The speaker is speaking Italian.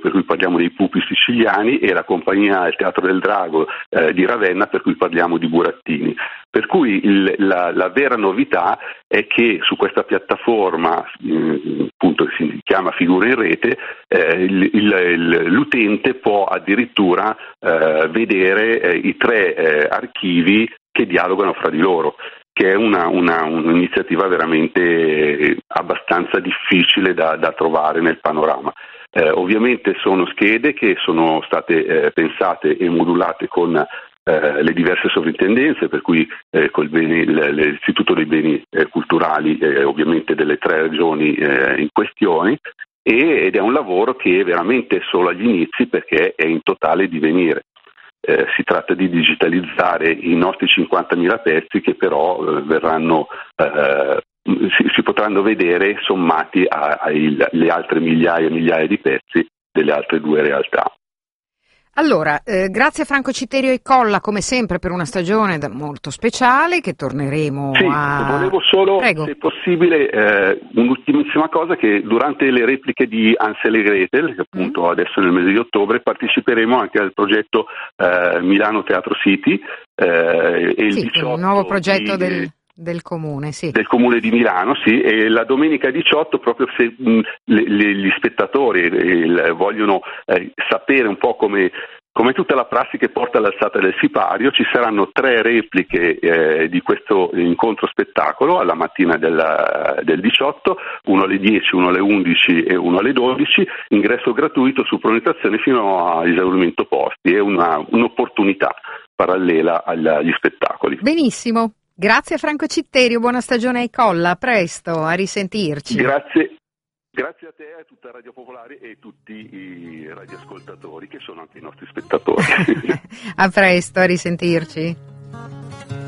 per cui parliamo dei pupi siciliani, e la compagnia Il Teatro del Drago di Ravenna, per cui parliamo di burattini. Per cui la vera novità è che su questa piattaforma, appunto, che si chiama Figure in Rete, l'utente può addirittura vedere i 3 archivi che dialogano fra di loro, che è un'iniziativa veramente abbastanza difficile da trovare nel panorama. Ovviamente sono schede che sono state pensate e modulate con le diverse sovrintendenze, per cui col l'Istituto dei Beni Culturali ovviamente delle 3 regioni in questione, ed è un lavoro che è veramente solo agli inizi, perché è in totale divenire. Si tratta di digitalizzare i nostri 50.000 pezzi, che però verranno si potranno vedere sommati alle altre migliaia e migliaia di pezzi delle altre 2 realtà. Allora, grazie Franco Citterio e Colla, come sempre, per una stagione molto speciale che torneremo Volevo solo, Prego. se possibile, un'ultimissima cosa, che durante le repliche di Hansel e Gretel, che appunto adesso nel mese di ottobre, parteciperemo anche al progetto Milano Teatro City, e il 18 un nuovo progetto del comune, del comune di Milano, sì, e la domenica 18, proprio se gli spettatori vogliono sapere un po' come tutta la prassi che porta all'alzata del sipario, ci saranno 3 repliche di questo incontro spettacolo alla mattina del 18, uno alle 10, uno alle 11 e uno alle 12, ingresso gratuito su prenotazione fino a esaurimento posti. È un'opportunità parallela agli spettacoli. Benissimo. Grazie Franco Citterio, buona stagione ai Colla, a presto, a risentirci. Grazie a te, a tutta Radio Popolare e tutti i radioascoltatori, che sono anche i nostri spettatori. A presto, a risentirci.